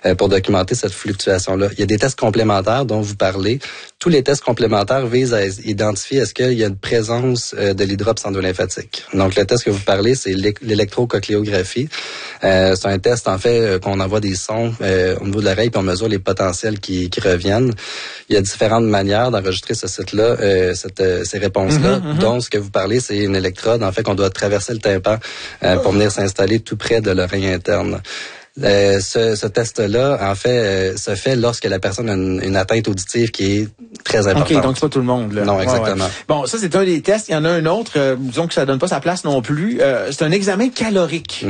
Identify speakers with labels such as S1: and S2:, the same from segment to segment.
S1: pour documenter cette fluctuation-là. Il y a des tests complémentaires dont vous parlez. Tous les tests complémentaires visent à identifier est-ce qu'il y a une présence de l'hydrops endolymphatique. Donc, le test que vous parlez, c'est l'électrocochléographie. C'est un test, en fait, qu'on envoie des sons au niveau de l'oreille puis on mesure les potentiels qui reviennent. Il y a différentes manières d'enregistrer ce site-là, ces réponses-là, dont ce que vous parlez, c'est une électrode, en fait, qu'on doit traverser le tympan pour venir s'installer tout près de l'oreille interne. Ce test-là, en fait, se fait lorsque la personne a une atteinte auditive qui est très importante.
S2: OK, donc c'est pas tout le monde, là.
S1: Non, exactement.
S2: Ouais. Bon, ça, c'est un des tests. Il y en a un autre, disons que ça donne pas sa place non plus. C'est un examen calorique.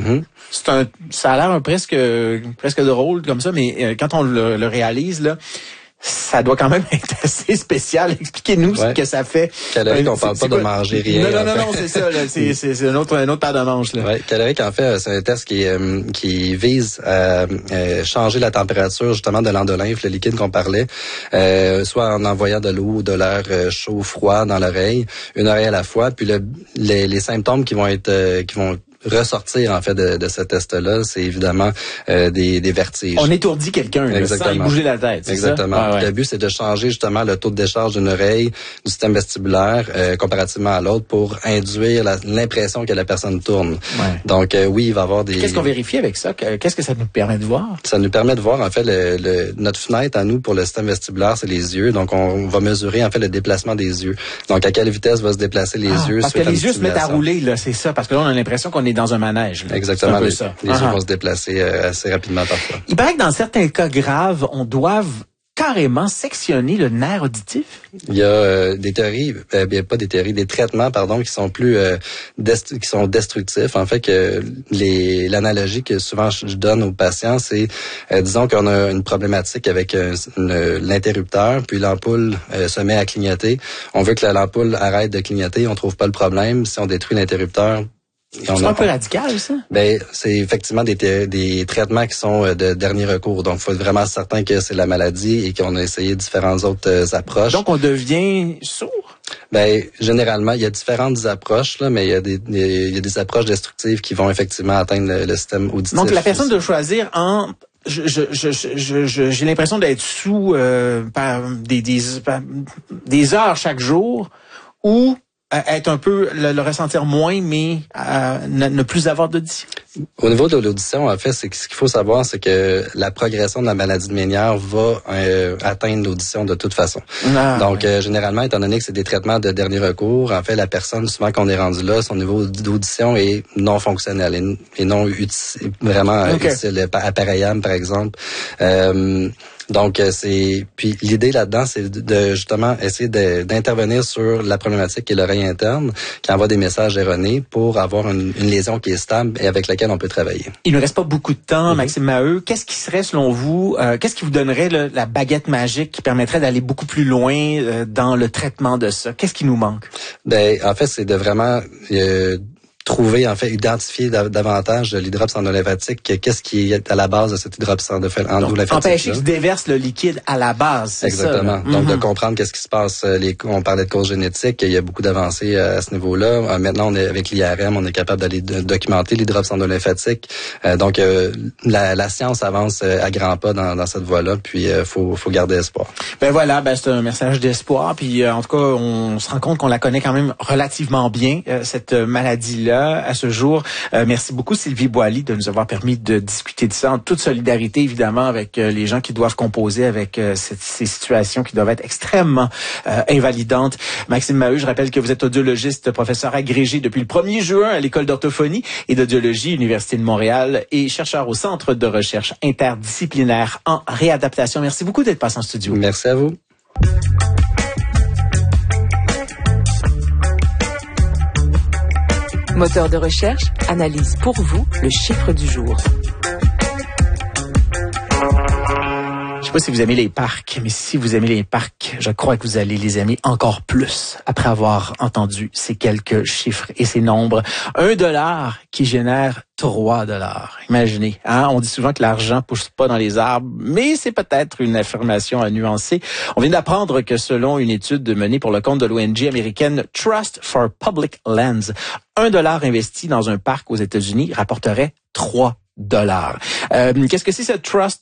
S2: Ça a l'air presque drôle comme ça, mais quand on le réalise, là, ça doit quand même être assez spécial. Expliquez-nous ce que ça fait.
S1: Calorique, on parle pas de manger rien.
S2: Non, c'est ça. Là. C'est une autre paire de manches. Là.
S1: Ouais, calorique, en fait, c'est un test qui vise à changer la température justement de l'endolymphe, le liquide qu'on parlait, soit en envoyant de l'eau ou de l'air chaud ou froid dans l'oreille, une oreille à la fois. Puis les symptômes qui vont ressortir en fait de ce test-là, c'est évidemment des vertiges.
S2: On étourdit quelqu'un sans y bouger la tête.
S1: Exactement.
S2: Ça?
S1: Le but, c'est de changer justement le taux de décharge d'une oreille, du système vestibulaire, comparativement à l'autre, pour induire l'impression que la personne tourne.
S2: Ouais.
S1: Donc oui, il va y avoir des...
S2: Qu'est-ce qu'on vérifie avec ça? Qu'est-ce que ça nous permet de voir?
S1: Ça nous permet de voir en fait notre fenêtre à nous pour le système vestibulaire, c'est les yeux. Donc on va mesurer en fait le déplacement des yeux. Donc à quelle vitesse va se déplacer les yeux?
S2: Parce que les yeux se mettent à rouler, là, c'est ça. Parce que là, on a l'impression qu'on est dans un manège. Là.
S1: Exactement. Les yeux vont se déplacer assez rapidement parfois.
S2: Il paraît que dans certains cas graves, on doit carrément sectionner le nerf auditif.
S1: Il y a des théories, des traitements, qui sont plus qui sont destructifs. En fait, que l'analogie que souvent je donne aux patients, c'est disons qu'on a une problématique avec l'interrupteur, puis l'ampoule se met à clignoter. On veut que l'ampoule arrête de clignoter, on trouve pas le problème. Si on détruit l'interrupteur,
S2: c'est un peu radical, ça?
S1: Ben, c'est effectivement des traitements qui sont de dernier recours. Donc, il faut être vraiment certain que c'est la maladie et qu'on a essayé différentes autres approches.
S2: Donc, on devient sourd?
S1: Ben, généralement, il y a différentes approches, là, mais il y a des approches destructives qui vont effectivement atteindre le système auditif.
S2: Donc, la personne doit choisir j'ai l'impression d'être sous par des heures chaque jour ou être un peu le ressentir moins, mais ne plus avoir d'audition.
S1: Au niveau de l'audition, en fait, ce qu'il faut savoir, c'est que la progression de la maladie de Ménière va atteindre l'audition de toute façon. Donc, généralement, étant donné que c'est des traitements de dernier recours, en fait, la personne, souvent qu'on est rendu là, son niveau d'audition est non fonctionnel et non utile, vraiment utile, appareillable, par exemple. Donc, puis l'idée là-dedans, c'est de justement essayer d'intervenir sur la problématique qui est l'oreille interne, qui envoie des messages erronés pour avoir une lésion qui est stable et avec laquelle on peut travailler.
S2: Il ne reste pas beaucoup de temps, Maxime Maheu. Qu'est-ce qui serait, selon vous, qu'est-ce qui vous donnerait la baguette magique qui permettrait d'aller beaucoup plus loin dans le traitement de ça? Qu'est-ce qui nous manque? Ben,
S1: en fait, c'est de vraiment identifier davantage l'hydrops endolymphatique, qu'est-ce qui est à la base de cette hydrops endolymphatique.
S2: Empêcher que se déverse le liquide à la base, c'est
S1: exactement.
S2: Ça.
S1: Donc, de comprendre qu'est-ce qui se passe. On parlait de cause génétique, il y a beaucoup d'avancées à ce niveau-là. Maintenant, avec l'IRM, on est capable d'aller documenter l'hydrops endolymphatique. Donc, la science avance à grands pas dans cette voie-là, puis faut garder espoir.
S2: Ben voilà, c'est un message d'espoir, puis en tout cas, on se rend compte qu'on la connaît quand même relativement bien, cette maladie-là. À ce jour. Merci beaucoup Sylvie Boily de nous avoir permis de discuter de ça en toute solidarité évidemment avec les gens qui doivent composer avec ces situations qui doivent être extrêmement invalidantes. Maxime Maheu, je rappelle que vous êtes audiologiste, professeur agrégé depuis le 1er juin à l'École d'orthophonie et d'audiologie, Université de Montréal et chercheur au Centre de recherche interdisciplinaire en réadaptation. Merci beaucoup d'être passé en studio.
S1: Merci à vous.
S3: Moteur de recherche analyse pour vous le chiffre du jour.
S2: Je sais pas si vous aimez les parcs, mais si vous aimez les parcs, je crois que vous allez les aimer encore plus après avoir entendu ces quelques chiffres et ces nombres. $1 qui génère $3. Imaginez, on dit souvent que l'argent pousse pas dans les arbres, mais c'est peut-être une affirmation à nuancer. On vient d'apprendre que selon une étude menée pour le compte de l'ONG américaine Trust for Public Lands, $1 investi dans un parc aux États-Unis rapporterait $3. Qu'est-ce que c'est ce Trust